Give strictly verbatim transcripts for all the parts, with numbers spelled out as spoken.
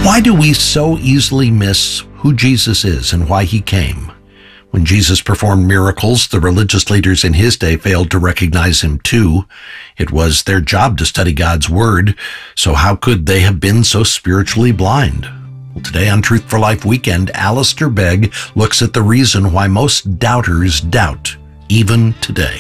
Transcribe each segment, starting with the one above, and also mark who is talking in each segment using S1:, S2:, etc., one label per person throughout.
S1: Why do we so easily miss who Jesus is and why he came? When Jesus performed miracles, the religious leaders in his day failed to recognize him too. It was their job to study God's word, so how could they have been so spiritually blind? Well, today on Truth for Life Weekend, Alistair Begg looks at the reason why most doubters doubt, even today.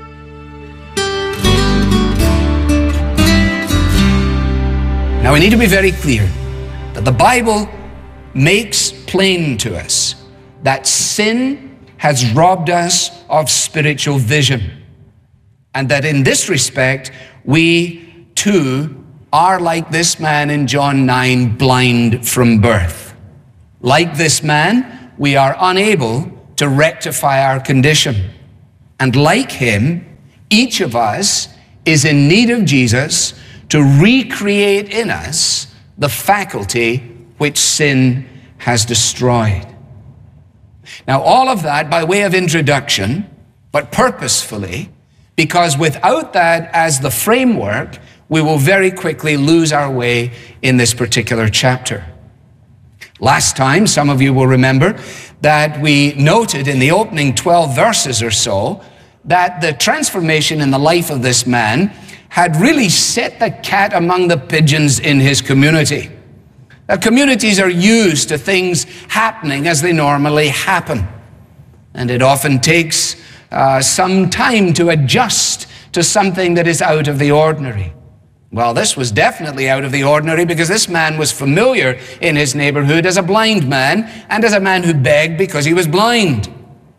S2: Now we need to be very clear that the Bible makes plain to us that sin has robbed us of spiritual vision, and that in this respect, we too are like this man in John nine, blind from birth. Like this man, we are unable to rectify our condition. And like him, each of us is in need of Jesus to recreate in us the faculty which sin has destroyed. Now, all of that by way of introduction, but purposefully, because without that as the framework, we will very quickly lose our way in this particular chapter. Last time, some of you will remember that we noted in the opening twelve verses or so that the transformation in the life of this man had really set the cat among the pigeons in his community. Uh, communities are used to things happening as they normally happen. And it often takes uh, some time to adjust to something that is out of the ordinary. Well, this was definitely out of the ordinary because this man was familiar in his neighborhood as a blind man and as a man who begged because he was blind.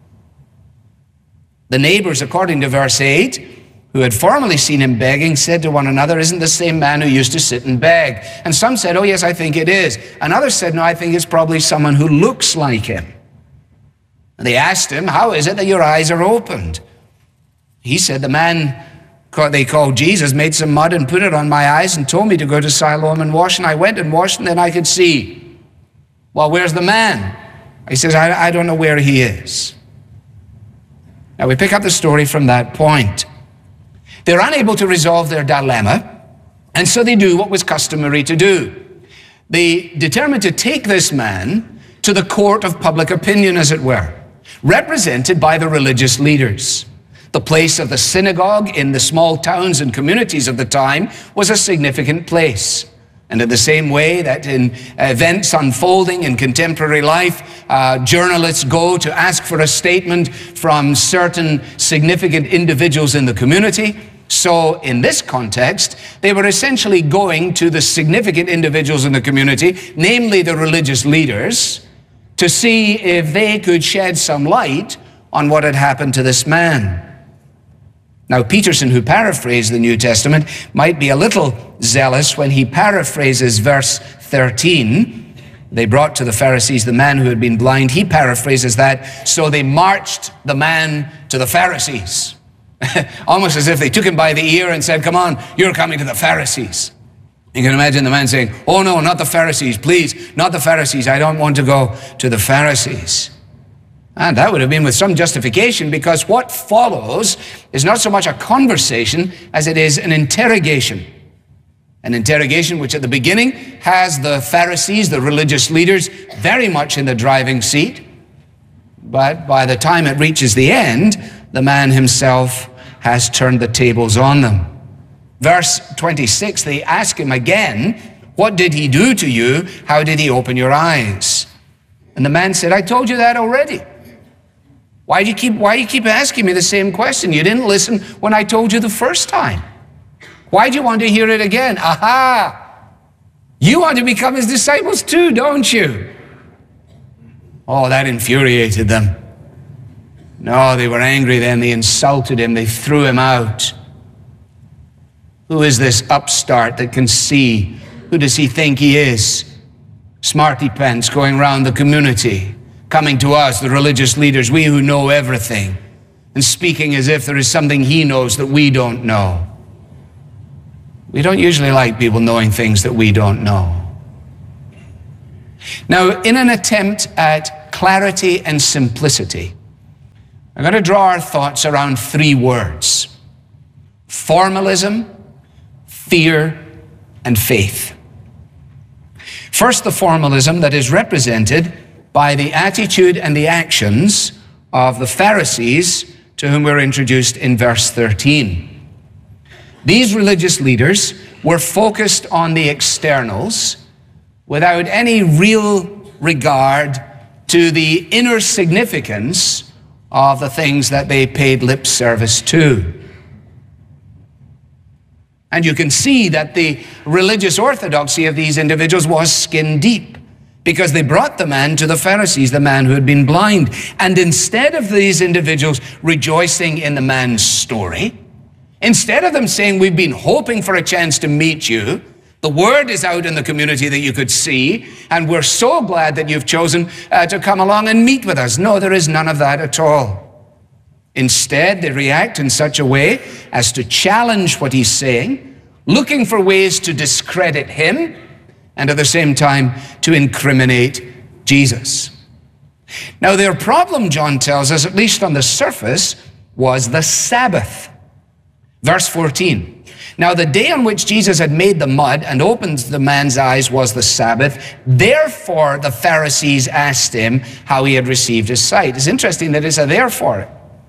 S2: The neighbors, according to verse eight, who had formerly seen him begging, said to one another, "Isn't the same man who used to sit and beg?" And some said, "Oh yes, I think it is." And others said, "No, I think it's probably someone who looks like him." And they asked him, "How is it that your eyes are opened?" He said, "The man they called Jesus made some mud and put it on my eyes and told me to go to Siloam and wash, and I went and washed, and then I could see." "Well, where's the man?" He says, I, I don't know where he is." Now we pick up the story from that point. They're unable to resolve their dilemma, and so they do what was customary to do. They determined to take this man to the court of public opinion, as it were, represented by the religious leaders. The place of the synagogue in the small towns and communities of the time was a significant place. And in the same way that in events unfolding in contemporary life, uh, journalists go to ask for a statement from certain significant individuals in the community, so in this context, they were essentially going to the significant individuals in the community, namely the religious leaders, to see if they could shed some light on what had happened to this man. Now, Peterson, who paraphrased the New Testament, might be a little zealous when he paraphrases verse thirteen. They brought to the Pharisees the man who had been blind. He paraphrases that, "So they marched the man to the Pharisees." Almost as if they took him by the ear and said, "Come on, you're coming to the Pharisees." You can imagine the man saying, "Oh no, not the Pharisees, please, not the Pharisees. I don't want to go to the Pharisees." And that would have been with some justification, because what follows is not so much a conversation as it is an interrogation. An interrogation which at the beginning has the Pharisees, the religious leaders, very much in the driving seat. But by the time it reaches the end, the man himself has turned the tables on them. Verse twenty-six, they ask him again, "What did he do to you? How did he open your eyes?" And the man said, "I told you that already. Why do you keep, why do you keep asking me the same question? You didn't listen when I told you the first time. Why do you want to hear it again?" Aha! You want to become his disciples too, don't you? Oh, that infuriated them. No, they were angry then. They insulted him. They threw him out. Who is this upstart that can see? Who does he think he is? Smarty pants going around the community, coming to us, the religious leaders, we who know everything, and speaking as if there is something he knows that we don't know. We don't usually like people knowing things that we don't know. Now, in an attempt at clarity and simplicity, I'm going to draw our thoughts around three words: formalism, fear, and faith. First, the formalism that is represented by the attitude and the actions of the Pharisees, to whom we're introduced in verse thirteen. These religious leaders were focused on the externals without any real regard to the inner significance of the things that they paid lip service to. And you can see that the religious orthodoxy of these individuals was skin deep, because they brought the man to the Pharisees, the man who had been blind. And instead of these individuals rejoicing in the man's story, instead of them saying, we've been hoping for a chance to meet you, the word is out in the community that you could see, and we're so glad that you've chosen uh, to come along and meet with us. No, there is none of that at all. Instead, they react in such a way as to challenge what he's saying, looking for ways to discredit him, and at the same time to incriminate Jesus. Now, their problem, John tells us, at least on the surface, was the Sabbath. Verse fourteen. Now, the day on which Jesus had made the mud and opened the man's eyes was the Sabbath. Therefore, the Pharisees asked him how he had received his sight. It's interesting that it's a therefore.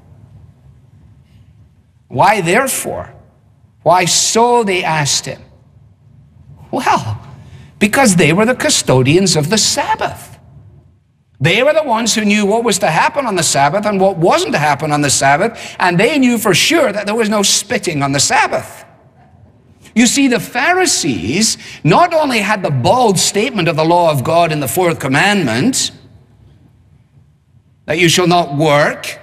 S2: Why therefore? Why so, they asked him? Well, because they were the custodians of the Sabbath. They were the ones who knew what was to happen on the Sabbath and what wasn't to happen on the Sabbath, and they knew for sure that there was no spitting on the Sabbath. You see, the Pharisees not only had the bald statement of the law of God in the fourth commandment, that you shall not work,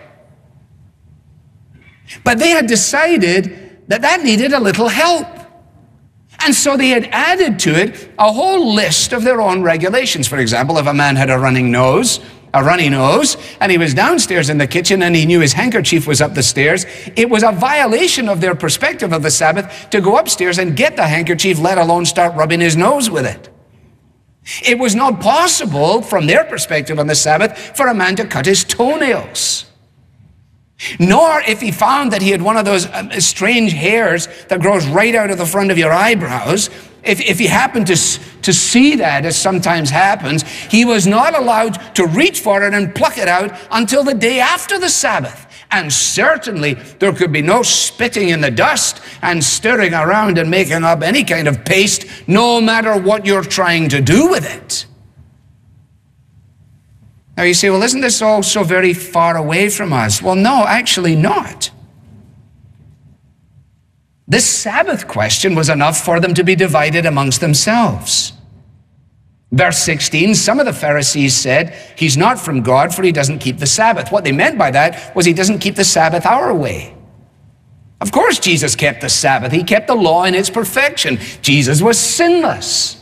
S2: but they had decided that that needed a little help. And so they had added to it a whole list of their own regulations. For example, if a man had a running nose, a runny nose, and he was downstairs in the kitchen and he knew his handkerchief was up the stairs, it was a violation of their perspective of the Sabbath to go upstairs and get the handkerchief, let alone start rubbing his nose with it. It was not possible, from their perspective on the Sabbath, for a man to cut his toenails. Nor if he found that he had one of those um, strange hairs that grows right out of the front of your eyebrows, if, if he happened to, to see that, as sometimes happens, he was not allowed to reach for it and pluck it out until the day after the Sabbath. And certainly there could be no spitting in the dust and stirring around and making up any kind of paste, no matter what you're trying to do with it. Now you say, well, isn't this all so very far away from us? Well, no, actually not. This Sabbath question was enough for them to be divided amongst themselves. Verse sixteen, some of the Pharisees said, he's not from God, for he doesn't keep the Sabbath. What they meant by that was he doesn't keep the Sabbath our way. Of course Jesus kept the Sabbath. He kept the law in its perfection. Jesus was sinless.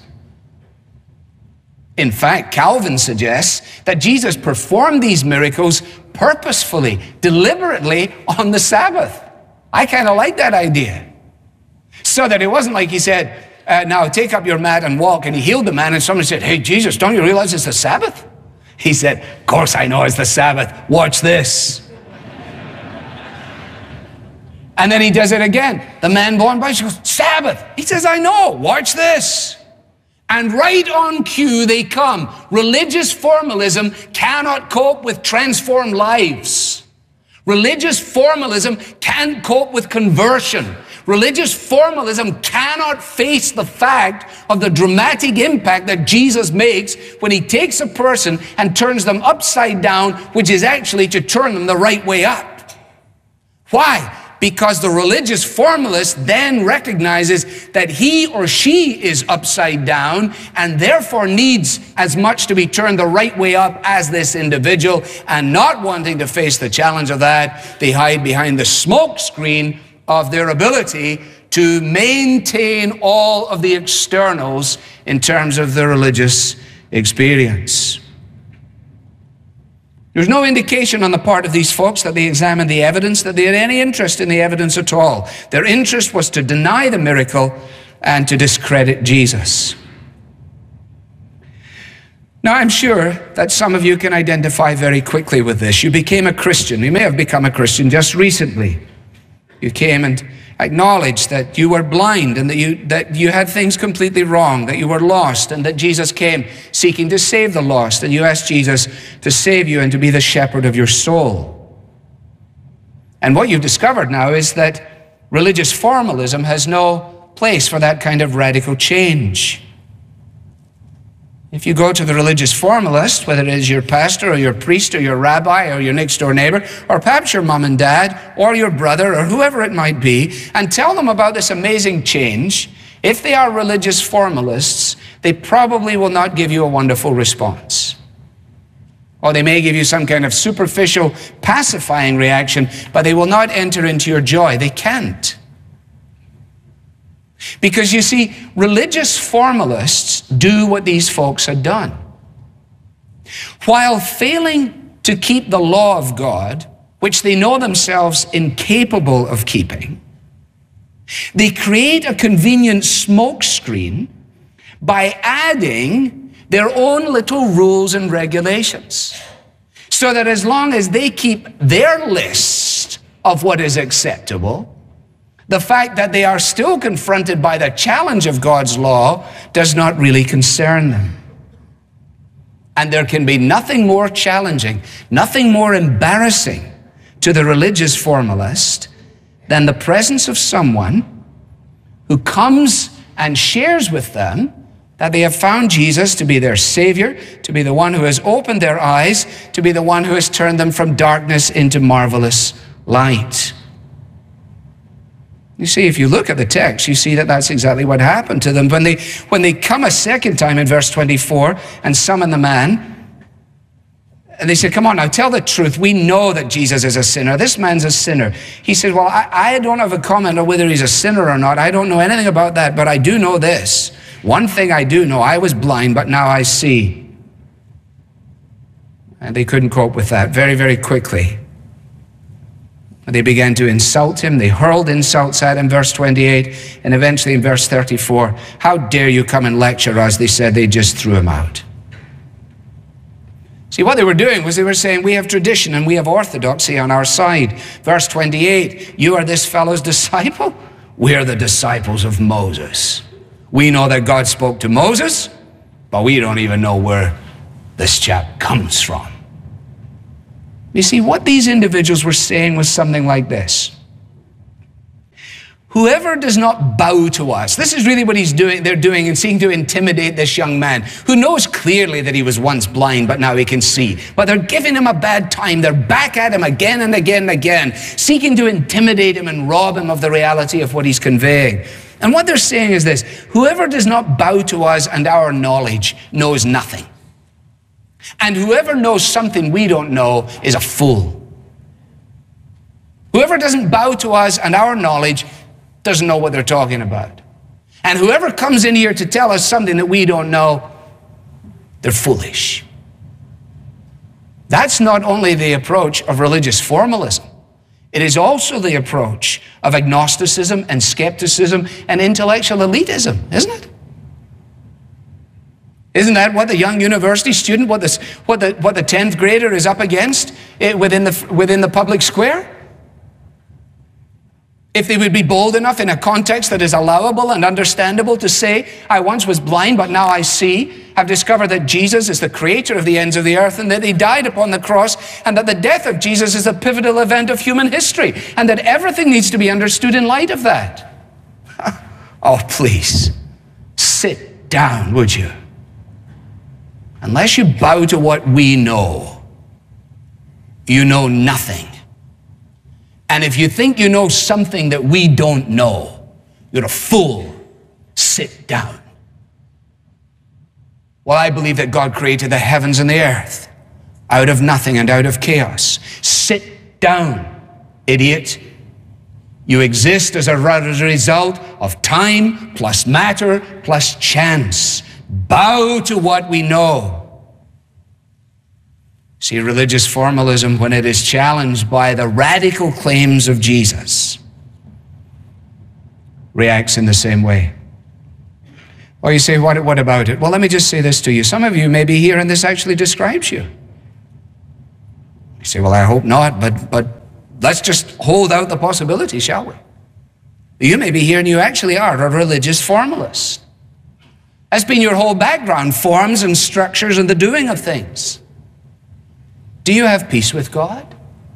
S2: In fact, Calvin suggests that Jesus performed these miracles purposefully, deliberately on the Sabbath. I kind of like that idea. So that it wasn't like he said, uh, now take up your mat and walk, and he healed the man, and someone said, hey, Jesus, don't you realize it's the Sabbath? He said, of course I know it's the Sabbath. Watch this. And then he does it again. The man born by, she goes, Sabbath. He says, I know, watch this. And right on cue they come. Religious formalism cannot cope with transformed lives. Religious formalism can't cope with conversion. Religious formalism cannot face the fact of the dramatic impact that Jesus makes when he takes a person and turns them upside down, which is actually to turn them the right way up. Why? Because the religious formalist then recognizes that he or she is upside down and therefore needs as much to be turned the right way up as this individual, and not wanting to face the challenge of that, they hide behind the smoke screen of their ability to maintain all of the externals in terms of the religious experience. There's no indication on the part of these folks that they examined the evidence, that they had any interest in the evidence at all. Their interest was to deny the miracle and to discredit Jesus. Now, I'm sure that some of you can identify very quickly with this. You became a Christian. You may have become a Christian just recently. You came and acknowledged that you were blind and that you, that you had things completely wrong, that you were lost, and that Jesus came seeking to save the lost, and you asked Jesus to save you and to be the shepherd of your soul. And what you've discovered now is that religious formalism has no place for that kind of radical change. If you go to the religious formalist, whether it is your pastor or your priest or your rabbi or your next door neighbor, or perhaps your mom and dad or your brother or whoever it might be, and tell them about this amazing change, if they are religious formalists, they probably will not give you a wonderful response. Or they may give you some kind of superficial, pacifying reaction, but they will not enter into your joy. They can't. Because you see, religious formalists do what these folks had done. While failing to keep the law of God, which they know themselves incapable of keeping, they create a convenient smokescreen by adding their own little rules and regulations, so that as long as they keep their list of what is acceptable, the fact that they are still confronted by the challenge of God's law does not really concern them. And there can be nothing more challenging, nothing more embarrassing to the religious formalist than the presence of someone who comes and shares with them that they have found Jesus to be their Savior, to be the one who has opened their eyes, to be the one who has turned them from darkness into marvelous light. You see, if you look at the text, you see that that's exactly what happened to them. When they, when they come a second time in verse twenty-four and summon the man, and they said, come on now, tell the truth. We know that Jesus is a sinner. This man's a sinner. He said, well, I, I don't have a comment on whether he's a sinner or not. I don't know anything about that, but I do know this. One thing I do know, I was blind, but now I see. And they couldn't cope with that very, very quickly. They began to insult him. They hurled insults at him, verse twenty-eight, and eventually in verse thirty-four, how dare you come and lecture us? They said. They just threw him out. See, what they were doing was they were saying, we have tradition and we have orthodoxy on our side. Verse twenty-eight, you are this fellow's disciple? We are the disciples of Moses. We know that God spoke to Moses, but we don't even know where this chap comes from. You see, what these individuals were saying was something like this. Whoever does not bow to us, this is really what he's doing, they're doing and seeking to intimidate this young man who knows clearly that he was once blind, but now he can see. But they're giving him a bad time. They're back at him again and again and again, seeking to intimidate him and rob him of the reality of what he's conveying. And what they're saying is this: whoever does not bow to us and our knowledge knows nothing. And whoever knows something we don't know is a fool. Whoever doesn't bow to us and our knowledge doesn't know what they're talking about. And whoever comes in here to tell us something that we don't know, they're foolish. That's not only the approach of religious formalism. It is also the approach of agnosticism and skepticism and intellectual elitism, isn't it? Isn't that what the young university student, what the, what the, what the tenth grader is up against within the, within the public square? If they would be bold enough in a context that is allowable and understandable to say, I once was blind, but now I see, have discovered that Jesus is the creator of the ends of the earth and that he died upon the cross and that the death of Jesus is a pivotal event of human history and that everything needs to be understood in light of that. Oh, please, sit down, would you? Unless you bow to what we know, you know nothing. And if you think you know something that we don't know, you're a fool. Sit down. Well, I believe that God created the heavens and the earth out of nothing and out of chaos. Sit down, idiot. You exist as a result of time plus matter plus chance. Bow to what we know. See, religious formalism, when it is challenged by the radical claims of Jesus, reacts in the same way. Or you say, what, what about it? Well, let me just say this to you. Some of you may be here and this actually describes you. You say, well, I hope not, but, but let's just hold out the possibility, shall we? You may be here and you actually are a religious formalist. That's been your whole background, forms and structures and the doing of things. Do you have peace with God?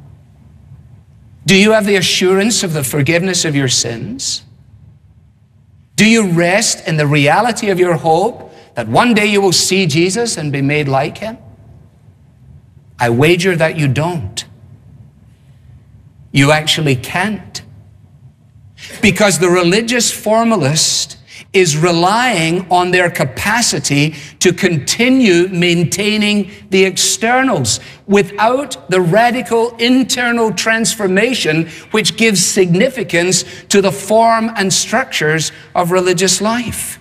S2: Do you have the assurance of the forgiveness of your sins? Do you rest in the reality of your hope that one day you will see Jesus and be made like him? I wager that you don't. You actually can't. Because the religious formalist is relying on their capacity to continue maintaining the externals without the radical internal transformation which gives significance to the form and structures of religious life.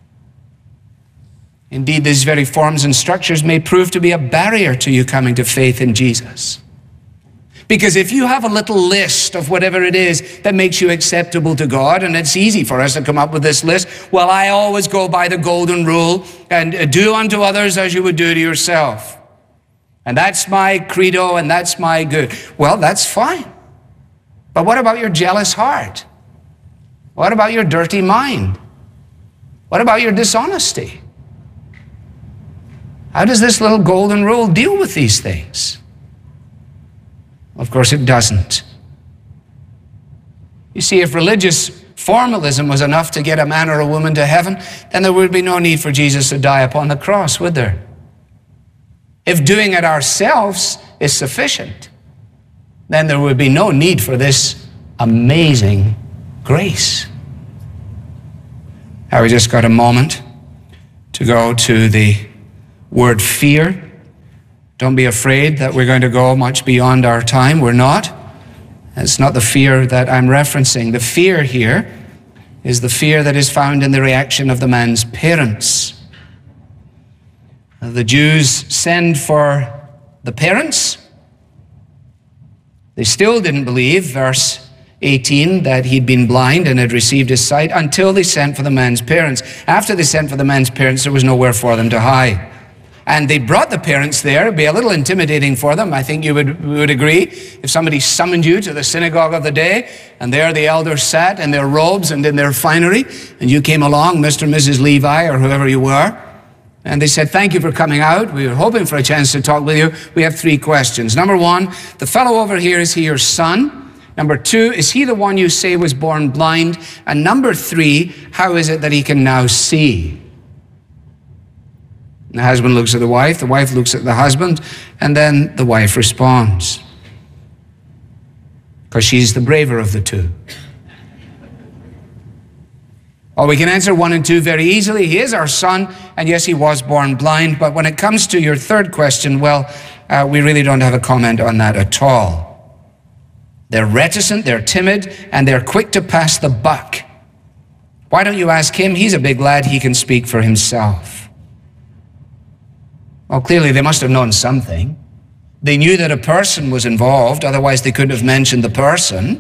S2: Indeed, these very forms and structures may prove to be a barrier to you coming to faith in Jesus. Because if you have a little list of whatever it is that makes you acceptable to God, and it's easy for us to come up with this list, well, I always go by the golden rule, and do unto others as you would do to yourself. And that's my credo, and that's my good. Well, that's fine. But what about your jealous heart? What about your dirty mind? What about your dishonesty? How does this little golden rule deal with these things? Of course it doesn't. You see, if religious formalism was enough to get a man or a woman to heaven, then there would be no need for Jesus to die upon the cross, would there? If doing it ourselves is sufficient, then there would be no need for this amazing grace. Now we just got a moment to go to the word fear. Don't be afraid that we're going to go much beyond our time. We're not. It's not the fear that I'm referencing. The fear here is the fear that is found in the reaction of the man's parents. The Jews send for the parents. They still didn't believe, verse eighteen, that he'd been blind and had received his sight until they sent for the man's parents. After they sent for the man's parents, there was nowhere for them to hide. And they brought the parents there. It'd be a little intimidating for them. I think you would, would agree. If somebody summoned you to the synagogue of the day, and there the elders sat in their robes and in their finery, and you came along, Mister and Missus Levi, or whoever you were, and they said, thank you for coming out. We were hoping for a chance to talk with you. We have three questions. Number one, the fellow over here, is he your son? Number two, is he the one you say was born blind? And number three, how is it that he can now see? The husband looks at the wife, the wife looks at the husband, and then the wife responds. Because she's the braver of the two. Well, we can answer one and two very easily. He is our son, and yes, he was born blind. But when it comes to your third question, well, uh, we really don't have a comment on that at all. They're reticent, they're timid, and they're quick to pass the buck. Why don't you ask him? He's a big lad, he can speak for himself. Well, clearly they must have known something. They knew that a person was involved, otherwise they couldn't have mentioned the person.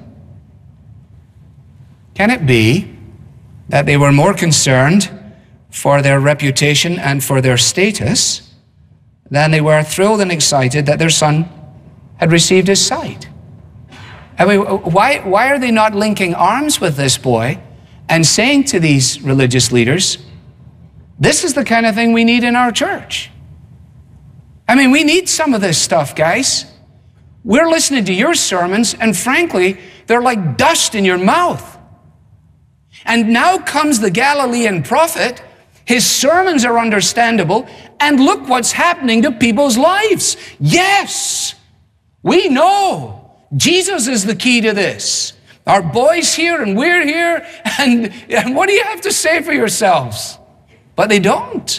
S2: Can it be that they were more concerned for their reputation and for their status than they were thrilled and excited that their son had received his sight? I mean, why, why are they not linking arms with this boy and saying to these religious leaders, this is the kind of thing we need in our church? I mean, we need some of this stuff, guys. We're listening to your sermons, and frankly, they're like dust in your mouth. And now comes the Galilean prophet. His sermons are understandable, and look what's happening to people's lives. Yes, we know Jesus is the key to this. Our boy's here, and we're here, and, and what do you have to say for yourselves? But they don't.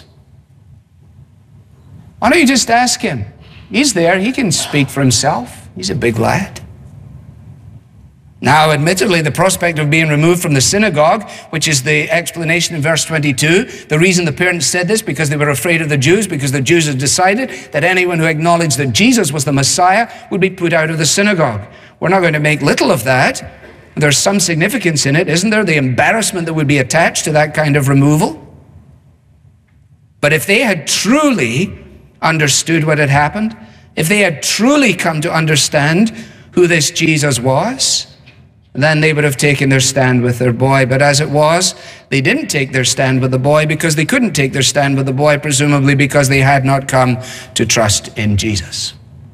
S2: Why don't you just ask him? He's there. He can speak for himself. He's a big lad. Now, admittedly, the prospect of being removed from the synagogue, which is the explanation in verse twenty-two, the reason the parents said this, because they were afraid of the Jews, because the Jews had decided that anyone who acknowledged that Jesus was the Messiah would be put out of the synagogue. We're not going to make little of that. There's some significance in it, isn't there? The embarrassment that would be attached to that kind of removal. But if they had truly understood what had happened, if they had truly come to understand who this Jesus was, then they would have taken their stand with their boy. But as it was, they didn't take their stand with the boy because they couldn't take their stand with the boy, presumably because they had not come to trust in Jesus.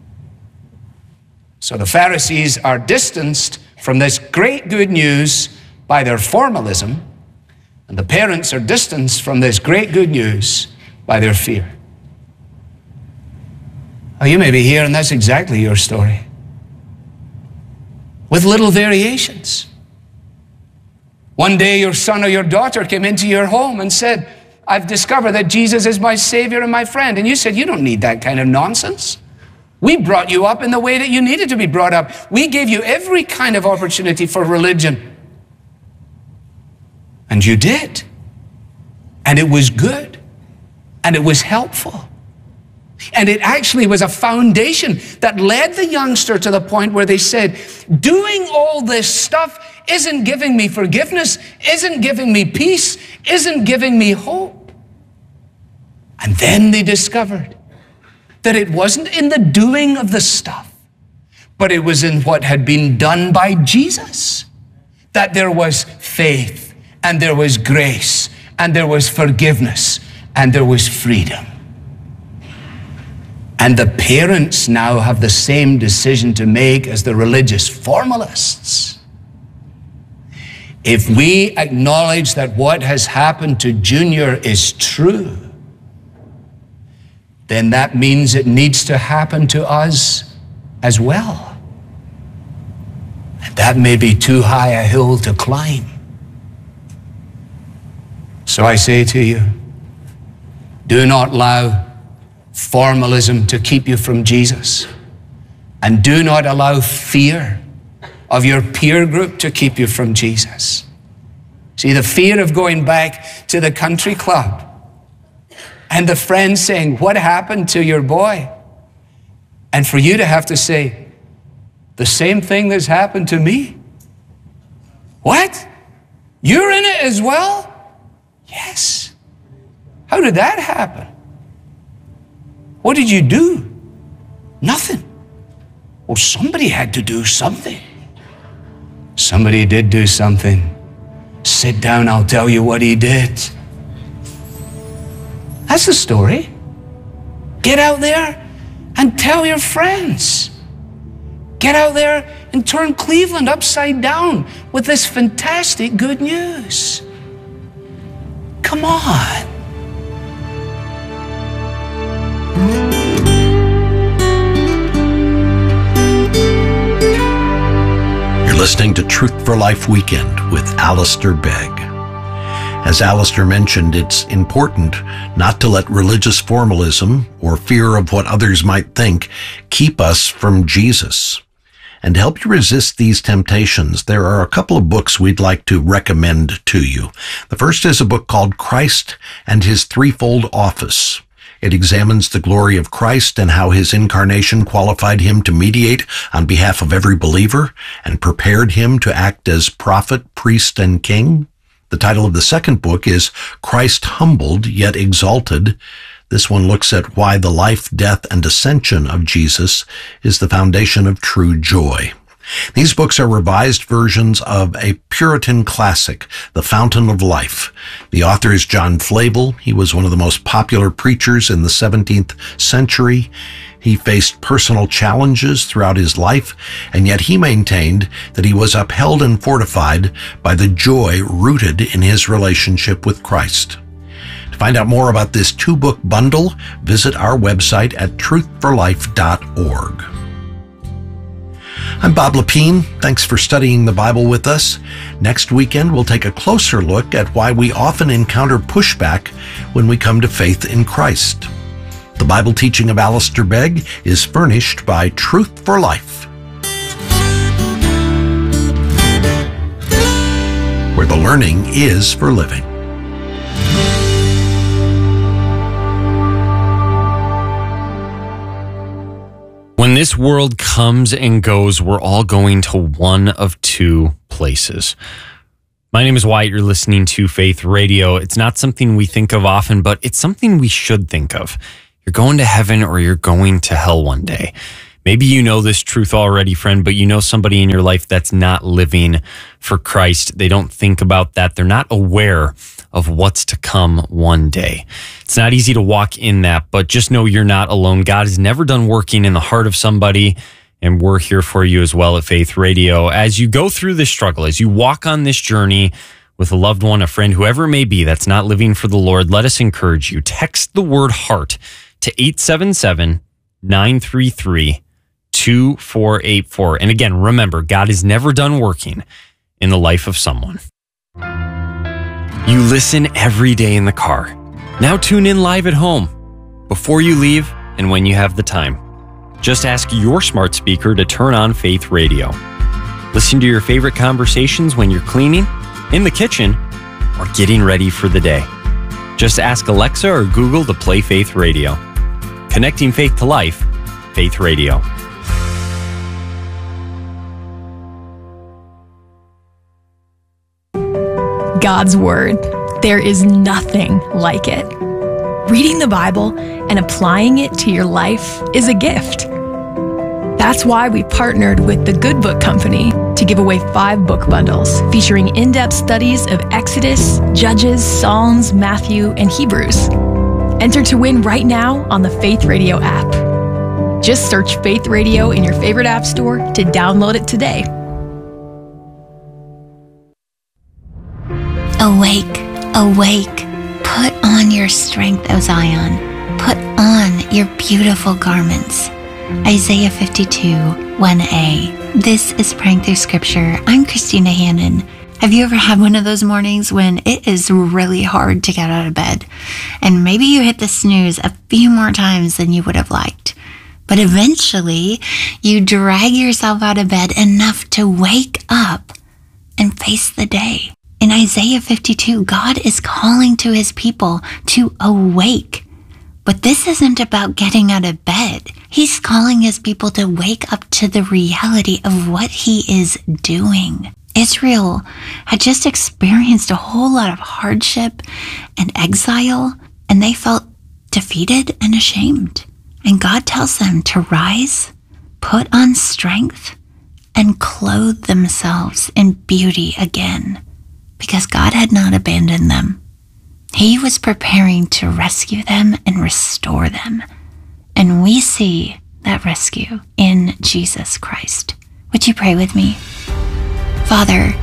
S2: So the Pharisees are distanced from this great good news by their formalism, and the parents are distanced from this great good news by their fear. Oh, you may be here, and that's exactly your story, with little variations. One day your son or your daughter came into your home and said, I've discovered that Jesus is my Savior and my friend. And you said, you don't need that kind of nonsense. We brought you up in the way that you needed to be brought up. We gave you every kind of opportunity for religion. And you did. And it was good. And it was helpful. And it actually was a foundation that led the youngster to the point where they said, doing all this stuff isn't giving me forgiveness, isn't giving me peace, isn't giving me hope. And then they discovered that it wasn't in the doing of the stuff, but it was in what had been done by Jesus. That there was faith, and there was grace, and there was forgiveness, and there was freedom. And the parents now have the same decision to make as the religious formalists. If we acknowledge that what has happened to Junior is true, then that means it needs to happen to us as well. And that may be too high a hill to climb. So I say to you, do not allow formalism to keep you from Jesus. And do not allow fear of your peer group to keep you from Jesus. See, the fear of going back to the country club and the friends saying, what happened to your boy? And for you to have to say, the same thing that's happened to me. What? You're in it as well? Yes. How did that happen? What did you do? Nothing. Well, somebody had to do something. Somebody did do something. Sit down, I'll tell you what he did. That's the story. Get out there and tell your friends. Get out there and turn Cleveland upside down with this fantastic good news. Come on.
S1: You're listening to Truth for Life Weekend with Alistair Begg. As Alistair mentioned, it's important not to let religious formalism or fear of what others might think keep us from Jesus. And to help you resist these temptations, there are a couple of books we'd like to recommend to you. The first is a book called Christ and His Threefold Office. It examines the glory of Christ and how his incarnation qualified him to mediate on behalf of every believer and prepared him to act as prophet, priest, and king. The title of the second book is Christ Humbled Yet Exalted. This one looks at why the life, death, and ascension of Jesus is the foundation of true joy. These books are revised versions of a Puritan classic, The Fountain of Life. The author is John Flavel. He was one of the most popular preachers in the seventeenth century. He faced personal challenges throughout his life, and yet he maintained that he was upheld and fortified by the joy rooted in his relationship with Christ. To find out more about this two-book bundle, visit our website at truth for life dot org. I'm Bob Lepine. Thanks for studying the Bible with us. Next weekend, we'll take a closer look at why we often encounter pushback when we come to faith in Christ. The Bible teaching of Alistair Begg is furnished by Truth for Life, where the learning is for living.
S3: When this world comes and goes, we're all going to one of two places. My name is Wyatt. You're listening to Faith Radio. It's not something we think of often, but it's something we should think of. You're going to heaven or you're going to hell one day. Maybe you know this truth already, friend, but you know somebody in your life that's not living for Christ. They don't think about that. They're not aware of what's to come one day. It's not easy to walk in that, but just know you're not alone. God is never done working in the heart of somebody, and we're here for you as well at Faith Radio. As you go through this struggle, as you walk on this journey with a loved one, a friend, whoever it may be that's not living for the Lord, let us encourage you. Text the word heart to eight seven seven, nine three three, two four eight four. And again, remember, God is never done working in the life of someone. You listen every day in the car. Now tune in live at home, before you leave and when you have the time. Just ask your smart speaker to turn on Faith Radio. Listen to your favorite conversations when you're cleaning, in the kitchen, or getting ready for the day. Just ask Alexa or Google to play Faith Radio. Connecting faith to life, Faith Radio.
S4: God's Word. There is nothing like it. Reading the Bible and applying it to your life is a gift. That's why we partnered with the Good Book Company to give away five book bundles featuring in-depth studies of Exodus, Judges, Psalms, Matthew, and Hebrews. Enter to win right now on the Faith Radio app. Just search Faith Radio in your favorite app store to download it today.
S5: Awake, awake, put on your strength, O Zion. Put on your beautiful garments. Isaiah fifty-two, one a. This is Praying Through Scripture. I'm Christina Hannon. Have you ever had one of those mornings when it is really hard to get out of bed? And maybe you hit the snooze a few more times than you would have liked. But eventually, you drag yourself out of bed enough to wake up and face the day. In Isaiah fifty-two, God is calling to his people to awake. But this isn't about getting out of bed. He's calling his people to wake up to the reality of what he is doing. Israel had just experienced a whole lot of hardship and exile, and they felt defeated and ashamed. And God tells them to rise, put on strength, and clothe themselves in beauty again, because God had not abandoned them. He was preparing to rescue them and restore them. And we see that rescue in Jesus Christ. Would you pray with me? Father,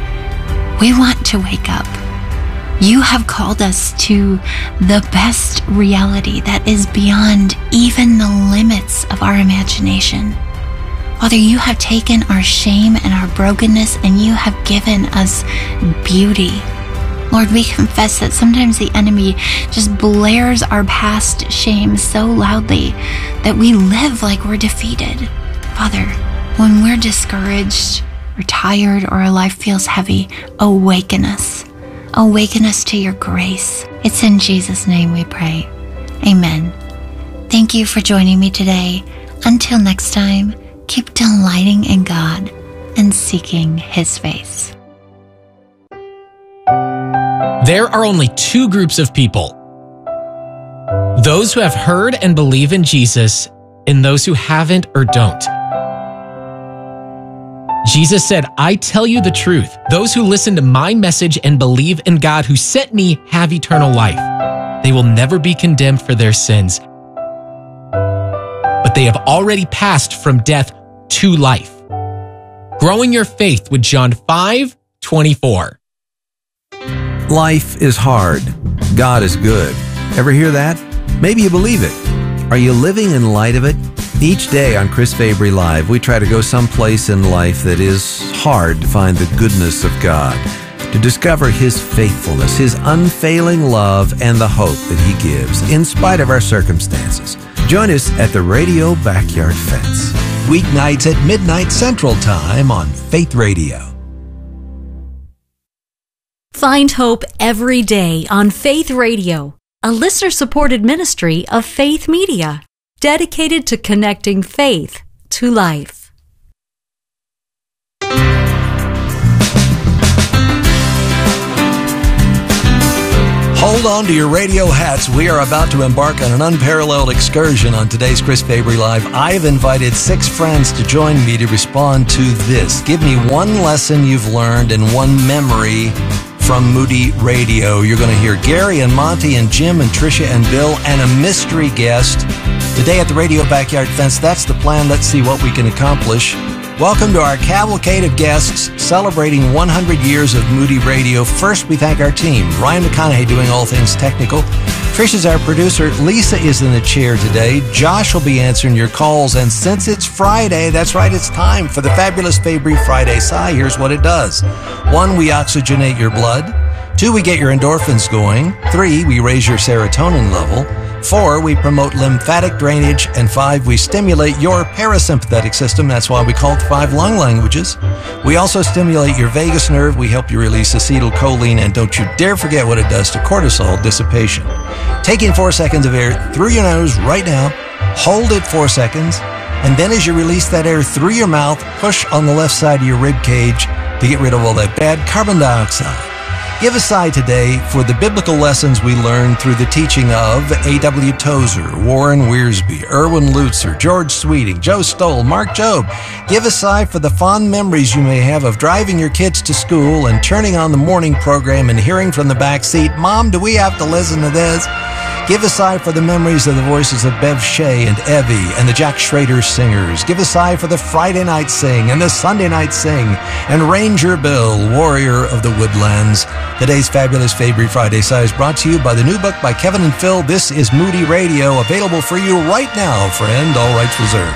S5: we want to wake up. You have called us to the best reality that is beyond even the limits of our imagination. Father, you have taken our shame and our brokenness, and you have given us beauty. Lord, we confess that sometimes the enemy just blares our past shame so loudly that we live like we're defeated. Father, when we're discouraged or tired or our life feels heavy, awaken us. Awaken us to your grace. It's in Jesus' name we pray. Amen. Thank you for joining me today. Until next time, keep delighting in God and seeking his face.
S6: There are only two groups of people: those who have heard and believe in Jesus, and those who haven't or don't. Jesus said, I tell you the truth. Those who listen to my message and believe in God who sent me have eternal life. They will never be condemned for their sins, but they have already passed from death to life. Growing your faith with John five twenty-four.
S7: Life is hard. God is good. Ever hear that? Maybe you believe it. Are you living in light of it? Each day on Chris Fabry Live, we try to go someplace in life that is hard to find the goodness of God, to discover his faithfulness, his unfailing love, and the hope that he gives in spite of our circumstances. Join us at the Radio Backyard Fence.
S8: Weeknights at midnight Central Time on Faith Radio.
S9: Find hope every day on Faith Radio, a listener-supported ministry of Faith Media, dedicated to connecting faith to life.
S8: Hold on to your radio hats. We are about to embark on an unparalleled excursion on today's Chris Fabry Live. I've invited six friends to join me to respond to this. Give me one lesson you've learned and one memory from Moody Radio. You're going to hear Gary and Monty and Jim and Tricia and Bill and a mystery guest today at the Radio Backyard Fence. That's the plan. Let's see what we can accomplish. Welcome to our cavalcade of guests celebrating one hundred years of Moody Radio. First, we thank our team. Ryan McConaughey doing all things technical. Trish is our producer. Lisa is in the chair today. Josh will be answering your calls. And since it's Friday, that's right, it's time for the fabulous Fabry Friday Sigh. Here's what it does. One, we oxygenate your blood. Two, we get your endorphins going. Three, we raise your serotonin level. Four, we promote lymphatic drainage. And five, we stimulate your parasympathetic system. That's why we call it five lung languages. We also stimulate your vagus nerve. We help you release acetylcholine. And don't you dare forget what it does to cortisol dissipation. Taking four seconds of air through your nose right now. Hold it four seconds. And then as you release that air through your mouth, push on the left side of your rib cage to get rid of all that bad carbon dioxide. Give a sigh today for the biblical lessons we learned through the teaching of A W Tozer, Warren Wiersbe, Erwin Lutzer, George Sweeting, Joe Stoll, Mark Job. Give a sigh for the fond memories you may have of driving your kids to school and turning on the morning program and hearing from the back seat, "Mom, do we have to listen to this?" Give a sigh for the memories of the voices of Bev Shea and Evie and the Jack Schrader Singers. Give a sigh for the Friday Night Sing and the Sunday Night Sing and Ranger Bill, Warrior of the Woodlands. Today's fabulous Fabry Friday Sigh is brought to you by the new book by Kevin and Phil. This is Moody Radio, available for you right now, friend, all rights reserved.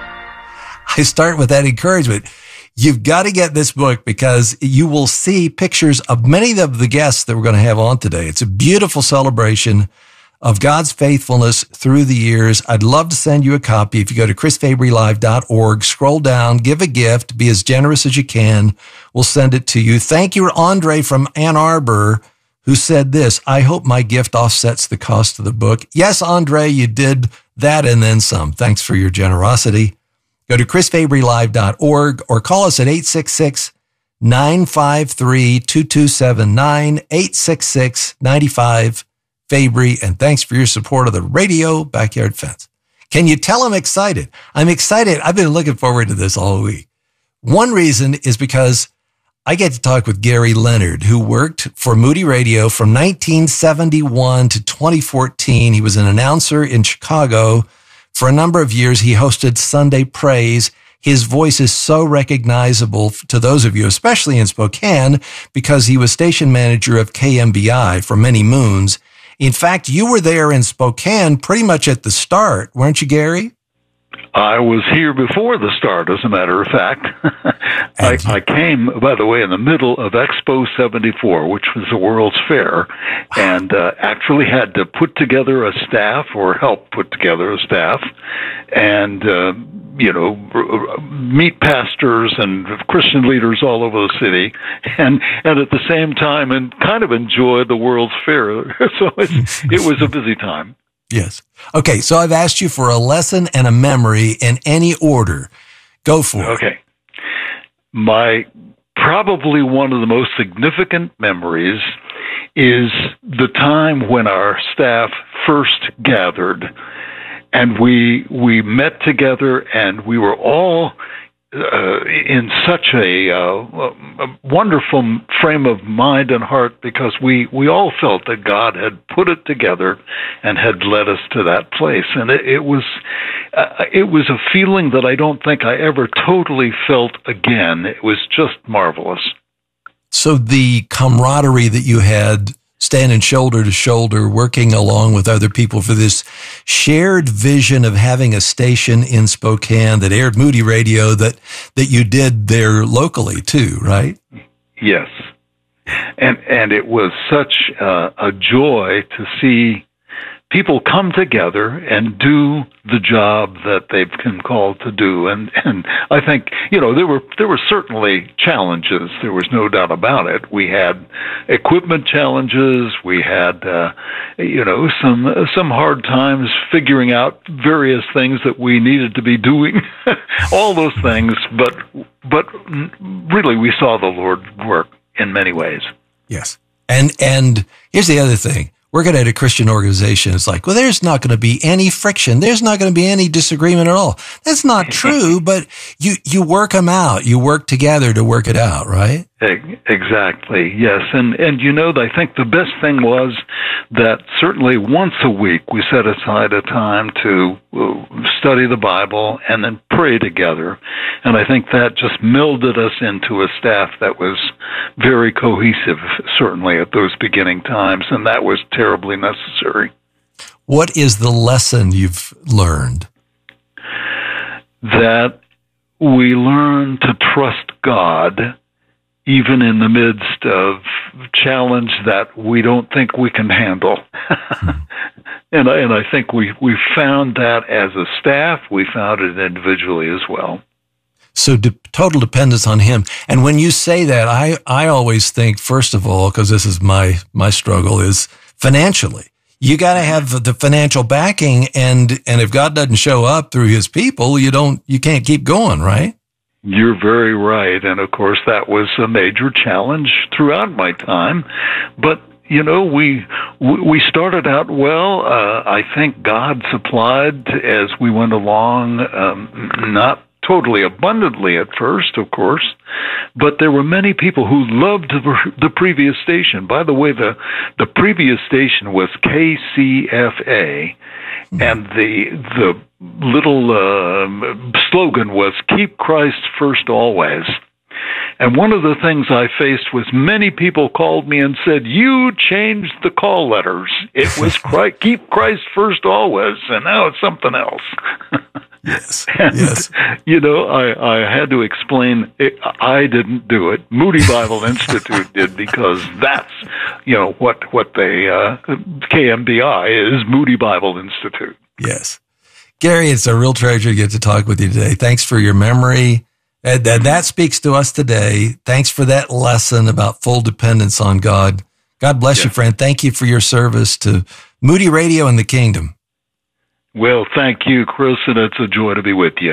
S8: I start with that encouragement. You've got to get this book because you will see pictures of many of the guests that we're going to have on today. It's a beautiful celebration of God's faithfulness through the years. I'd love to send you a copy. If you go to chris fabry live dot org, scroll down, give a gift, be as generous as you can. We'll send it to you. Thank you, Andre from Ann Arbor, who said this: "I hope my gift offsets the cost of the book." Yes, Andre, you did that and then some. Thanks for your generosity. Go to chris fabry live dot org or call us at eight six six, nine five three, two two seven nine, eight six six, nine five Fabry, and thanks for your support of the Radio Backyard Fence. Can you tell I'm excited? I'm excited. I've been looking forward to this all week. One reason is because I get to talk with Gary Leonard, who worked for Moody Radio from nineteen seventy-one to twenty fourteen. He was an announcer in Chicago. For a number of years, he hosted Sunday Praise. His voice is so recognizable to those of you, especially in Spokane, because he was station manager of K M B I for many moons. In fact, you were there in Spokane pretty much at the start, weren't you, Gary?
S10: I was here before the start, as a matter of fact. I, I came, by the way, in the middle of Expo seventy-four, which was the World's Fair, and uh, actually had to put together a staff or help put together a staff and, uh, you know, meet pastors and Christian leaders all over the city and, and at the same time and kind of enjoy the World's Fair. So it, it was a busy time.
S8: Yes. Okay, so I've asked you for a lesson and a memory in any order. Go for it.
S10: Okay. My probably one of the most significant memories is the time when our staff first gathered and we we met together and we were all Uh, in such a, uh, a wonderful frame of mind and heart because we, we all felt that God had put it together and had led us to that place. And it, it was uh, it was a feeling that I don't think I ever totally felt again. It was just marvelous.
S8: So the camaraderie that you had standing shoulder to shoulder, working along with other people for this shared vision of having a station in Spokane that aired Moody Radio that, that you did there locally too, right?
S10: Yes. And, and it was such uh, a joy to see people come together and do the job that they've been called to do. And, and I think, you know, there were, there were certainly challenges. There was no doubt about it. We had equipment challenges. We had, uh, you know, some, some hard times figuring out various things that we needed to be doing, all those things. But, but really we saw the Lord work in many ways.
S8: Yes. And and here's the other thing. Working at a Christian organization, it's like, well, there's not going to be any friction. There's not going to be any disagreement at all. That's not true, but you, you work them out. You work together to work it out, right?
S10: Exactly, yes. And, and you know, I think the best thing was that certainly once a week we set aside a time to study the Bible and then pray together. And I think that just melded us into a staff that was very cohesive, certainly at those beginning times, and that was terribly necessary.
S8: What is the lesson you've learned?
S10: That we learn to trust God even in the midst of challenge that we don't think we can handle. Hmm. and, I, and I think we, we found that as a staff, we found it individually as well.
S8: So de- total dependence on Him. And when you say that, I, I always think, first of all, because this is my, my struggle, is financially. You got to have the financial backing, and, and if God doesn't show up through His people, you don't, you can't keep going, right?
S10: You're very right. And of course, that was a major challenge throughout my time. But, you know, we we started out well. Uh, I think God supplied as we went along, um, not totally abundantly at first, of course, but there were many people who loved the, the previous station. By the way, the, the previous station was K C F A. And the the little uh, slogan was "Keep Christ First Always." And one of the things I faced was many people called me and said, "You changed the call letters. It was Christ, Keep Christ First Always, and now it's something else."
S8: Yes.
S10: And,
S8: yes.
S10: you know, I, I had to explain, it, I didn't do it. Moody Bible Institute did, because that's, you know, what, what they, uh, K M B I is, Moody Bible Institute.
S8: Yes. Gary, it's a real treasure to get to talk with you today. Thanks for your memory. And that, that speaks to us today. Thanks for that lesson about full dependence on God. God bless yeah. you, friend. Thank you for your service to Moody Radio and the Kingdom.
S10: Well, thank you, Chris, and it's a joy to be with you.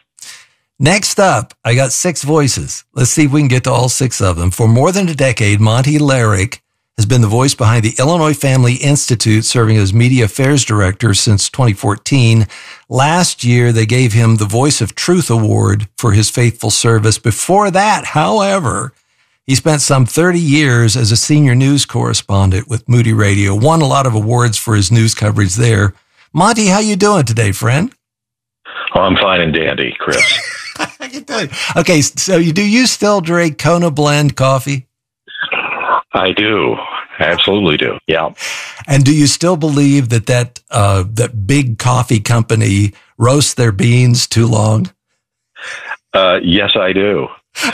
S8: Next up, I got six voices. Let's see if we can get to all six of them. For more than a decade, Monty Larrick has been the voice behind the Illinois Family Institute, serving as Media Affairs Director since twenty fourteen. Last year, they gave him the Voice of Truth Award for his faithful service. Before that, however, he spent some thirty years as a senior news correspondent with Moody Radio, won a lot of awards for his news coverage there. Monty, how you doing today, friend?
S11: Oh, I'm fine and dandy, Chris.
S8: How you doing? Okay, so you, do you still drink Kona Blend coffee?
S11: I do. I absolutely do. Yeah.
S8: And do you still believe that that, uh, that big coffee company roasts their beans too long?
S11: Uh, yes, I do.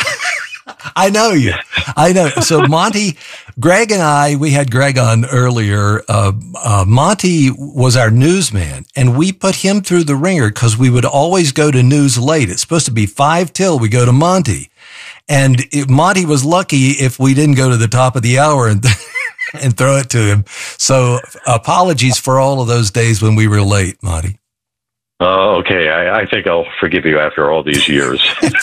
S8: I know you. I know. So Monty, Greg and I, we had Greg on earlier. Uh, uh, Monty was our newsman, and we put him through the ringer because we would always go to news late. It's supposed to be five till we go to Monty. And it, Monty was lucky if we didn't go to the top of the hour and, and throw it to him. So apologies for all of those days when we were late, Monty.
S11: Oh, okay. I, I think I'll forgive you after all these years.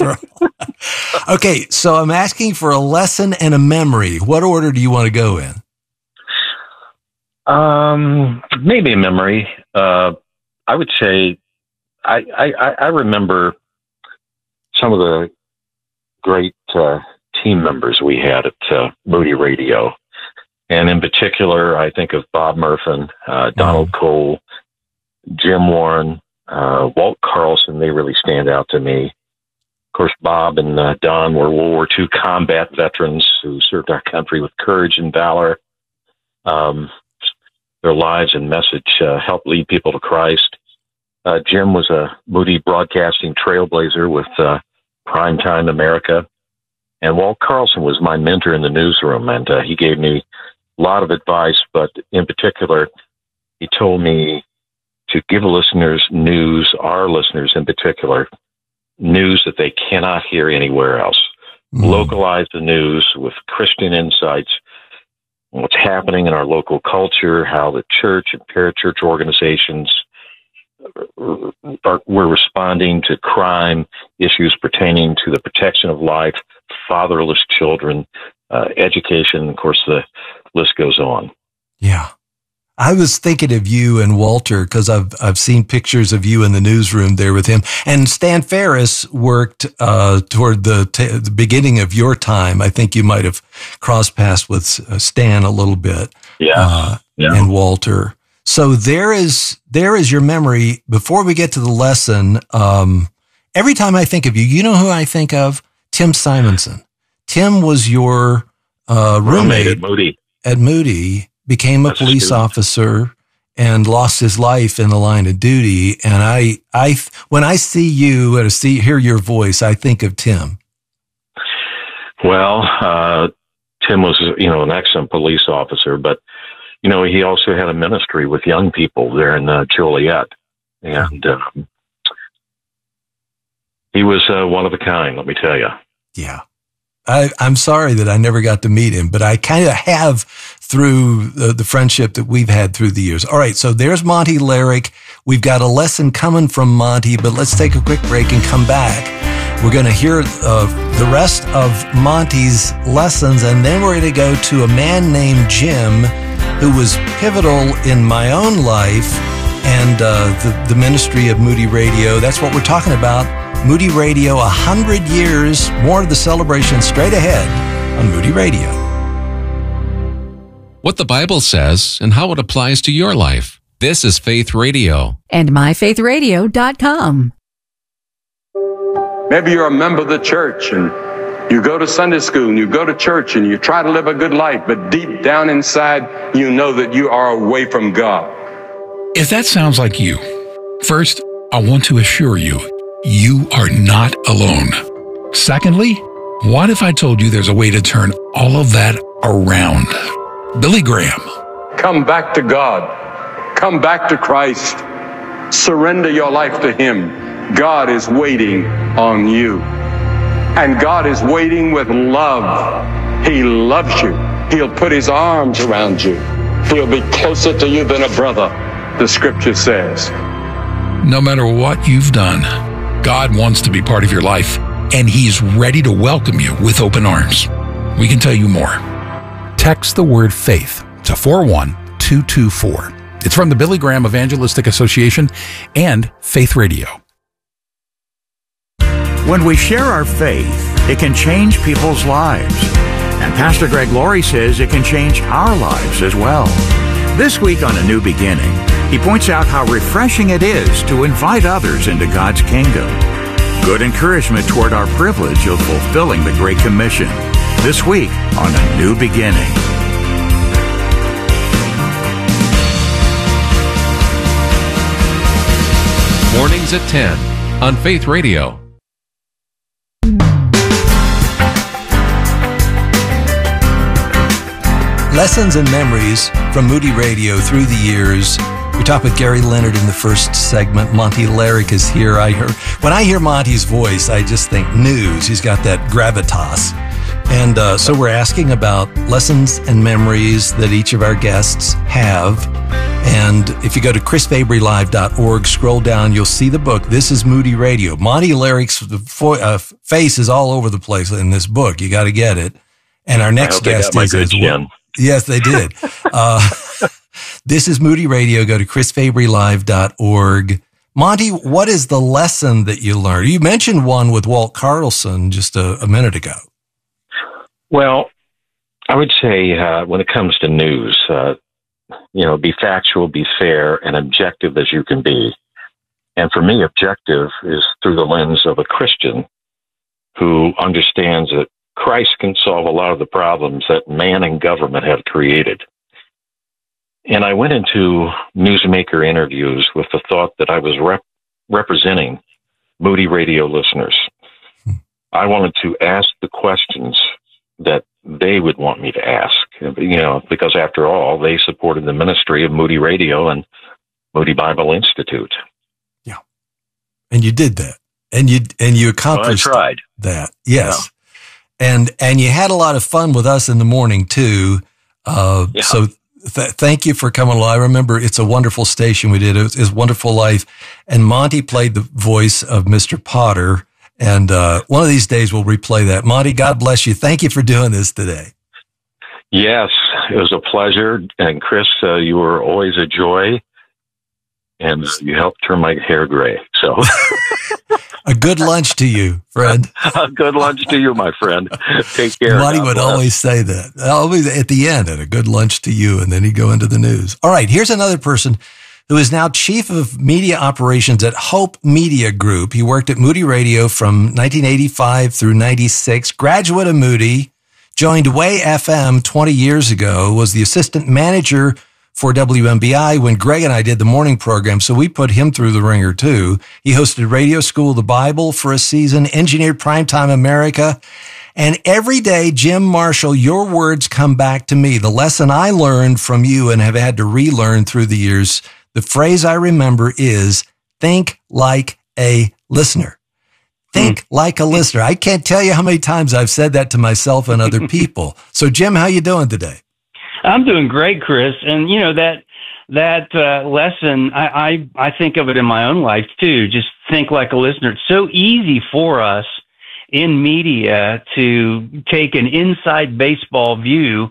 S8: Okay, so I'm asking for a lesson and a memory. What order do you want to go in?
S11: Um, maybe a memory. Uh, I would say I, I, I remember some of the great uh, team members we had at uh, Moody Radio. And in particular, I think of Bob Murphin, uh, Donald mm. Cole, Jim Warren, Uh, Walt Carlson. They really stand out to me. Of course, Bob and uh, Don were World War Two combat veterans who served our country with courage and valor. Um, their lives and message uh, helped lead people to Christ. Uh, Jim was a Moody broadcasting trailblazer with uh, Primetime America. And Walt Carlson was my mentor in the newsroom, and uh, he gave me a lot of advice, but in particular, he told me to give listeners news, our listeners in particular, news that they cannot hear anywhere else. Mm. Localize the news with Christian insights, what's happening in our local culture, how the church and parachurch organizations are, we're responding to crime, issues pertaining to the protection of life, fatherless children, uh, education. Of course, the list goes on.
S8: Yeah. I was thinking of you and Walter because I've I've seen pictures of you in the newsroom there with him. And Stan Ferris worked uh, toward the, t- the beginning of your time. I think you might have crossed paths with Stan a little bit.
S11: Yeah.
S8: Uh, yeah. And Walter. So there is there is your memory. Before we get to the lesson, um, every time I think of you, you know who I think of? Tim Simonson. Tim was your uh, roommate, roommate
S11: at Moody.
S8: At Moody. Became a That's police a officer and lost his life in the line of duty. And I, I, when I see you and see, hear your voice, I think of Tim.
S11: Well, uh, Tim was, you know, an excellent police officer, but, you know, he also had a ministry with young people there in uh, Joliet. And um, he was uh, one of a kind, let me tell you.
S8: Yeah. I, I'm sorry that I never got to meet him, but I kind of have through the, the friendship that we've had through the years. All right, so there's Monty Larrick. We've got a lesson coming from Monty, but let's take a quick break and come back. We're going to hear uh, the rest of Monty's lessons, and then we're going to go to a man named Jim who was pivotal in my own life and uh, the, the ministry of Moody Radio. That's what we're talking about. Moody Radio, a hundred years, more of the celebration straight ahead on Moody Radio.
S12: What the Bible says and how it applies to your life. This is Faith Radio.
S13: And my faith radio dot com.
S14: Maybe you're a member of the church and you go to Sunday school and you go to church and you try to live a good life, but deep down inside, you know that you are away from God.
S15: If that sounds like you, first, I want to assure you, you are not alone. Secondly, what if I told you there's a way to turn all of that around? Billy Graham.
S14: Come back to God. Come back to Christ. Surrender your life to Him. God is waiting on you. And God is waiting with love. He loves you. He'll put His arms around you. He'll be closer to you than a brother, the scripture says.
S15: No matter what you've done, God wants to be part of your life, and He's ready to welcome you with open arms. We can tell you more. Text the word faith to four one two two four. It's from the Billy Graham Evangelistic Association and Faith Radio.
S16: When we share our faith, it can change people's lives. And Pastor Greg Laurie says it can change our lives as well. This week on A New Beginning, he points out how refreshing it is to invite others into God's kingdom. Good encouragement toward our privilege of fulfilling the Great Commission. This week on A New Beginning.
S12: Mornings at ten on Faith Radio.
S8: Lessons and memories from Moody Radio through the years. We talked with Gary Leonard in the first segment. Monty Larrick is here. I heard when I hear Monty's voice, I just think news. He's got that gravitas. And uh, so we're asking about lessons and memories that each of our guests have. And if you go to chris fabry live dot org, scroll down, you'll see the book. This is Moody Radio. Monty Larrick's uh, face is all over the place in this book. You got to get it. And our next guest is as well. Yes, they did. uh, this is Moody Radio. Go to chris fabry live dot org. Monty, what is the lesson that you learned? You mentioned one with Walt Carlson just a, a minute ago.
S11: Well, I would say uh, when it comes to news, uh, you know, be factual, be fair, and objective as you can be. And for me, objective is through the lens of a Christian who understands that Christ can solve a lot of the problems that man and government have created. And I went into newsmaker interviews with the thought that I was rep- representing Moody Radio listeners. I wanted to ask the questions that they would want me to ask, you know, because after all, they supported the ministry of Moody Radio and Moody Bible Institute.
S8: Yeah. And you did that. And you, and you accomplished
S11: well, I tried.
S8: that. Yes. Yeah. And, and you had a lot of fun with us in the morning too. Uh, yeah. So th- thank you for coming along. I remember It's a Wonderful Station we did. It was, it was Wonderful Life. And Monty played the voice of Mister Potter. And uh, one of these days we'll replay that. Monty, God bless you. Thank you for doing this today.
S11: Yes, it was a pleasure. And Chris, uh, you were always a joy. And you helped turn my hair gray. So
S8: a good lunch to you, friend.
S11: A good lunch to you, my friend. Take care.
S8: Monty would bless. Always say that. Always at the end, and a good lunch to you, and then he'd go into the news. All right, here's another person who is now chief of media operations at Hope Media Group. He worked at Moody Radio from nineteen eighty-five through ninety-six. Graduate of Moody, joined Way F M twenty years ago, was the assistant manager for W M B I when Greg and I did the morning program, so we put him through the ringer too. He hosted Radio School of the Bible for a season, engineered Primetime America, and every day, Jim Marshall, your words come back to me. The lesson I learned from you and have had to relearn through the years, the phrase I remember is, think like a listener. Think mm. like a listener. I can't tell you how many times I've said that to myself and other people. So Jim, how you doing today?
S17: I'm doing great, Chris. And you know, that, that, uh, lesson, I, I, I think of it in my own life too. Just think like a listener. It's so easy for us in media to take an inside baseball view,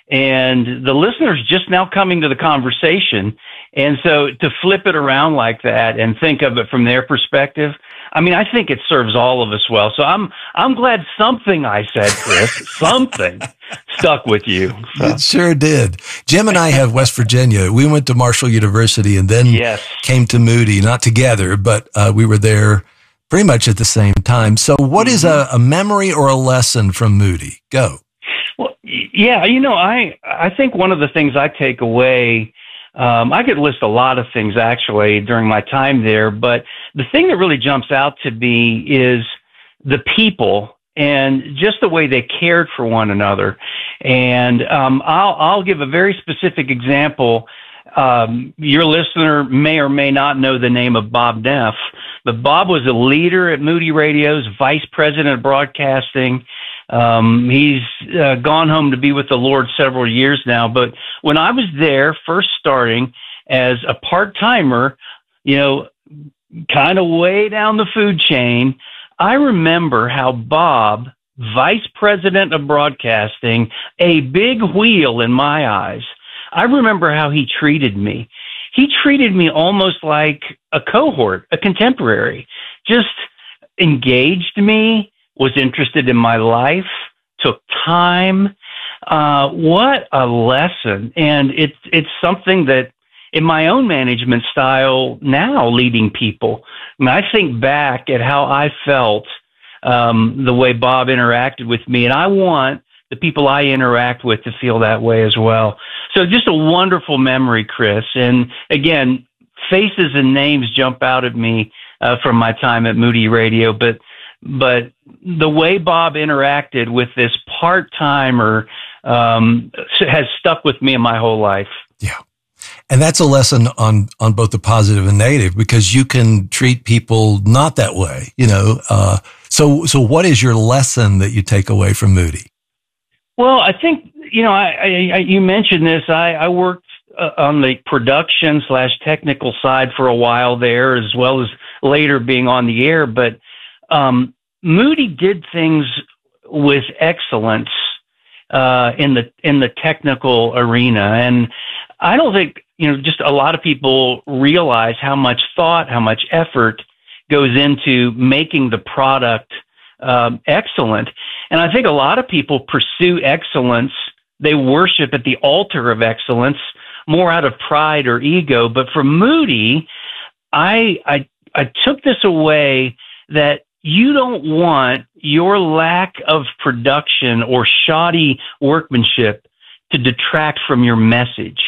S17: and the listener's just now coming to the conversation. And so to flip it around like that and think of it from their perspective, I mean, I think it serves all of us well. So I'm, I'm glad something I said, Chris, something stuck with you. So.
S8: It sure did. Jim and I have West Virginia. We went to Marshall University and then
S17: yes.
S8: came to Moody, not together, but uh, we were there pretty much at the same time. So what mm-hmm. is a, a memory or a lesson from Moody? Go.
S17: Well, yeah, you know, I, I think one of the things I take away, Um, I could list a lot of things actually during my time there, but the thing that really jumps out to me is the people and just the way they cared for one another. And um, I'll, I'll give a very specific example. Um, your listener may or may not know the name of Bob Neff, but Bob was a leader at Moody Radio's vice president of broadcasting. Um, he's uh, gone home to be with the Lord several years now. But when I was there first starting as a part-timer, you know, kind of way down the food chain, I remember how Bob, vice president of broadcasting, a big wheel in my eyes, I remember how he treated me. He treated me almost like a cohort, a contemporary, just engaged me, was interested in my life, took time. Uh, what a lesson. And it's, it's something that in my own management style now, leading people, I mean, I think back at how I felt, um, the way Bob interacted with me, and I want the people I interact with to feel that way as well. So just a wonderful memory, Chris. And again, faces and names jump out at me, uh, from my time at Moody Radio, but But the way Bob interacted with this part-timer um, has stuck with me in my whole life.
S8: Yeah. And that's a lesson on, on both the positive and negative, because you can treat people not that way, you know. Uh, so, so what is your lesson that you take away from Moody?
S17: Well, I think, you know, I, I, you mentioned this. I, I worked uh, on the production slash technical side for a while there, as well as later being on the air. But Um, Moody did things with excellence uh, in the in the technical arena, and I don't think you know just a lot of people realize how much thought, how much effort goes into making the product um, excellent. And I think a lot of people pursue excellence; they worship at the altar of excellence more out of pride or ego. But for Moody, I I, I took this away that you don't want your lack of production or shoddy workmanship to detract from your message.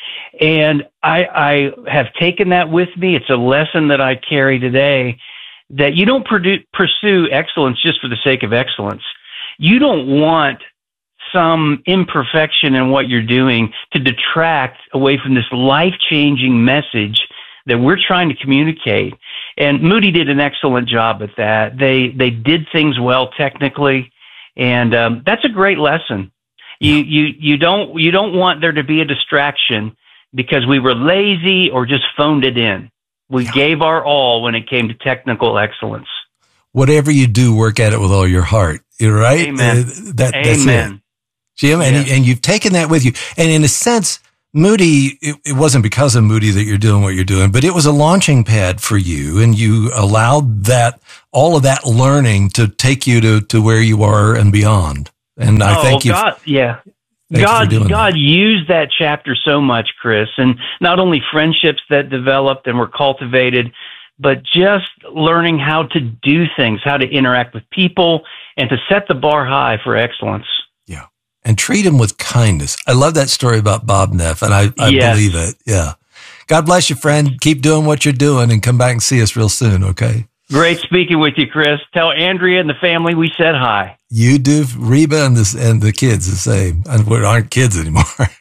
S17: And I, I have taken that with me. It's a lesson that I carry today, that you don't produ- pursue excellence just for the sake of excellence. You don't want some imperfection in what you're doing to detract away from this life-changing message that we're trying to communicate. And Moody did an excellent job at that. They they did things well technically, and um, that's a great lesson. You you you don't you don't want there to be a distraction because we were lazy or just phoned it in. We gave our all when it came to technical excellence.
S8: whatever you do, work at it with all your heart. You're right.
S17: Amen.
S8: Uh, that, that's
S17: Amen.
S8: it. Jim,
S17: Yeah.
S8: and, and you've taken that with you. And in a sense, Moody, it, it wasn't because of Moody that you're doing what you're doing, but it was a launching pad for you. And you allowed that, all of that learning to take you to, to where you are and beyond. And I
S17: oh,
S8: thank you.
S17: God, yeah.
S8: Thank you for
S17: God,
S8: doing
S17: God
S8: that.
S17: used that chapter so much, Chris, and not only friendships that developed and were cultivated, but just learning how to do things, how to interact with people, and to set the bar high for excellence.
S8: Yeah. And treat him with kindness. I love that story about Bob Neff, and I, I
S17: Yes.
S8: believe it. Yeah. God bless you, friend. Keep doing what you're doing and come back and see us real soon, okay?
S17: Great speaking with you, Chris. Tell Andrea and the family we said hi.
S8: You do, Reba and the, and the kids the same. And we aren't kids anymore.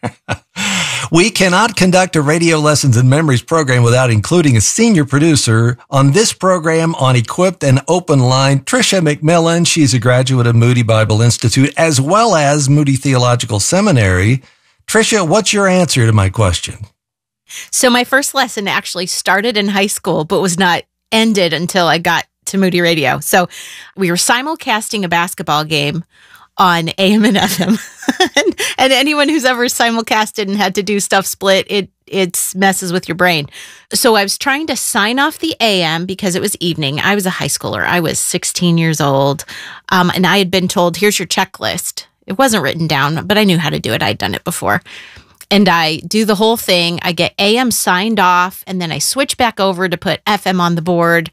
S8: We cannot conduct a radio lessons and memories program without including a senior producer on this program on Equipped and Open Line, Tricia McMillan. She's a graduate of Moody Bible Institute as well as Moody Theological Seminary. Tricia, what's your answer to my question?
S18: So my first lesson actually started in high school, but was not ended until I got to Moody Radio. So we were simulcasting a basketball game on A M and F M. and, and anyone who's ever simulcasted and had to do stuff split, it it messes with your brain. So I was trying to sign off the A M because it was evening. I was a high schooler. I was sixteen years old. Um, and I had been told, here's your checklist. It wasn't written down, but I knew how to do it. I'd done it before. And I do the whole thing. I get A M signed off, and then I switch back over to put F M on the board,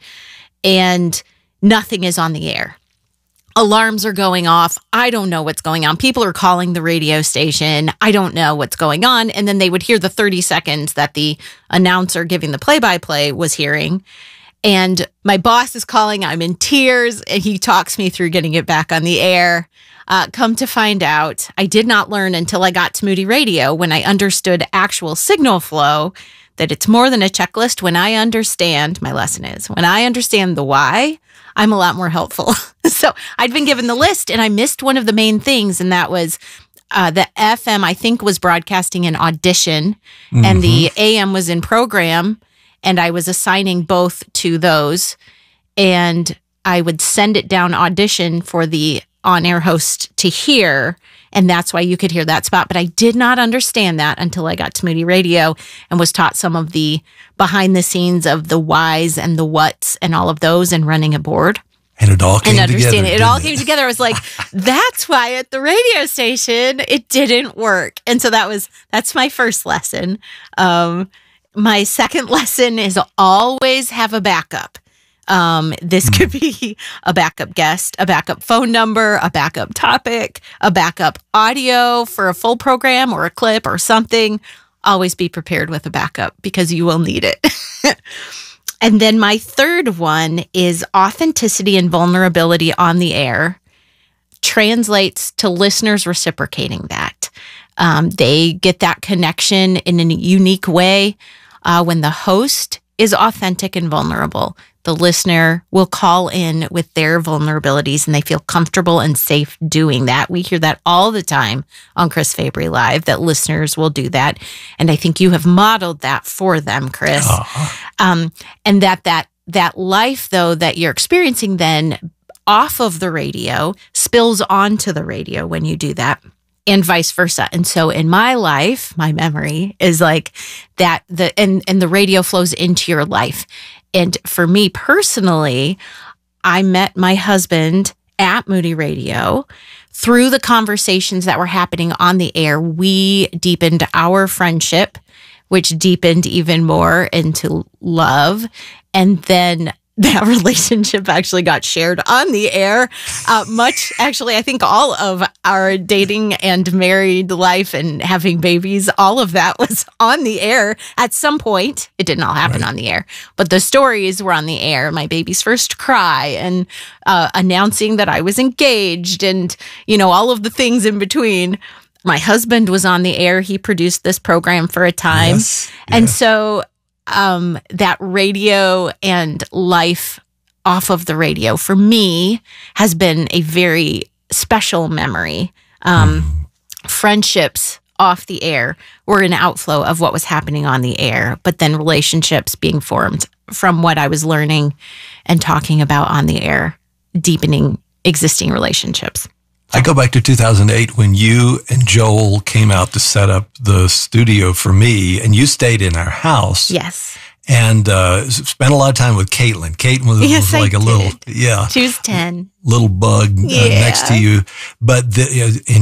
S18: and nothing is on the air. Alarms are going off. I don't know what's going on. People are calling the radio station. I don't know what's going on. And then they would hear the thirty seconds that the announcer giving the play-by-play was hearing. And my boss is calling. I'm in tears, and he talks me through getting it back on the air. Uh, come to find out, I did not learn until I got to Moody Radio when I understood actual signal flow, that it's more than a checklist. When I understand, my lesson is, when I understand the why, I'm a lot more helpful. So I'd been given the list, and I missed one of the main things, and that was uh, the F M, I think, was broadcasting an audition, mm-hmm. and the A M was in program, and I was assigning both to those, and I would send it down audition for the on-air host to hear, and that's why you could hear that spot. But I did not understand that until I got to Moody Radio and was taught some of the behind the scenes of the whys and the whats and all of those and running a board.
S8: And it all came
S18: and understanding
S8: together.
S18: It all
S8: it?
S18: came together. I was like, that's why at the radio station it didn't work. And so that was that's my first lesson. Um, my second lesson is always have a backup. Um, this mm. could be a backup guest, a backup phone number, a backup topic, a backup audio for a full program or a clip or something. Always be prepared with a backup because you will need it. And then my third one is authenticity and vulnerability on the air translates to listeners reciprocating that. Um, they get that connection in a unique way uh, when the host is authentic and vulnerable. The listener will call in with their vulnerabilities and they feel comfortable and safe doing that. We hear that all the time on Chris Fabry Live, that listeners will do that. And I think you have modeled that for them, Chris. Uh-huh. Um, and that, that, that life, though, that you're experiencing then off of the radio spills onto the radio when you do that. And vice versa. And so in my life, my memory is like that, the and, and the radio flows into your life. And for me personally, I met my husband at Moody Radio. Through the conversations that were happening on the air, we deepened our friendship, which deepened even more into love. And then that relationship actually got shared on the air. Uh, much, actually, I think all of our dating and married life and having babies, all of that was on the air at some point. It didn't all happen right. on the air, but the stories were on the air. My baby's first cry and uh, announcing that I was engaged and, you know, all of the things in between. My husband was on the air. He produced this program for a time. Yes. Yeah. And so Um, that radio and life off of the radio for me has been a very special memory. Um, mm. Friendships off the air were an outflow of what was happening on the air, but then relationships being formed from what I was learning and talking about on the air deepening existing relationships.
S8: I go back to two thousand eight when you and Joel came out to set up the studio for me, and you stayed in our house.
S18: Yes.
S8: And uh, spent a lot of time with Caitlin. Caitlin was,
S18: Yes,
S8: was like
S18: I
S8: a little,
S18: did.
S8: yeah,
S18: She was ten.
S8: little bug uh,
S18: Yeah.
S8: next to you. But the, uh, in